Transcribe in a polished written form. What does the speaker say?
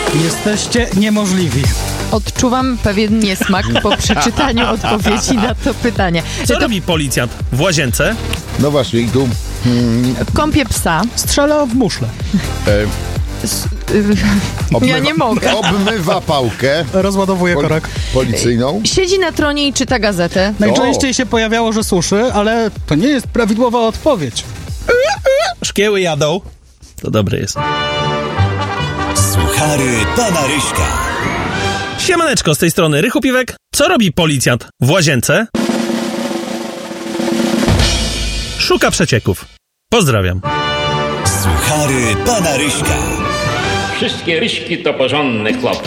Jesteście niemożliwi. Odczuwam pewien niesmak po przeczytaniu odpowiedzi na to pytanie. Co robi policjant w łazience? No właśnie, i tu... Kąpie psa. Strzela w muszlę. Ja nie mogę. Obmywa pałkę Rozładowuje korek. policyjną. Siedzi na tronie i czyta gazetę. Najczęściej się pojawiało, że suszy, ale to nie jest prawidłowa odpowiedź. Szkieły jadą. To dobre jest. Suchary pana Ryśka. Siemaneczko, z tej strony Rychu Piwek. Co robi policjant w łazience? Szuka przecieków. Pozdrawiam. Suchary pana Ryśka. Wszystkie ryśki to porządne chłopy.